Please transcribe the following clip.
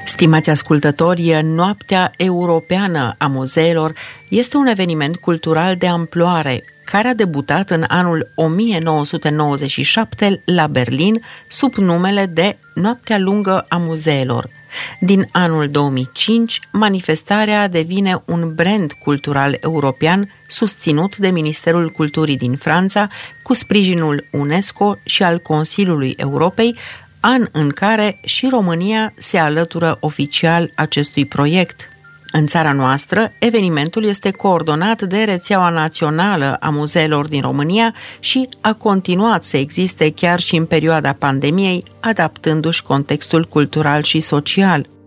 Stimați ascultători, Noaptea Europeană a Muzeelor este un eveniment cultural de amploare care a debutat în anul 1997 la Berlin sub numele de Noaptea Lungă a Muzeelor. Din anul 2005, manifestarea devine un brand cultural european susținut de Ministerul Culturii din Franța cu sprijinul UNESCO și al Consiliului Europei, an în care și România se alătură oficial acestui proiect. În țara noastră, evenimentul este coordonat de Rețeaua Națională a Muzeelor din România și a continuat să existe chiar și în perioada pandemiei, adaptându-și contextul cultural și social.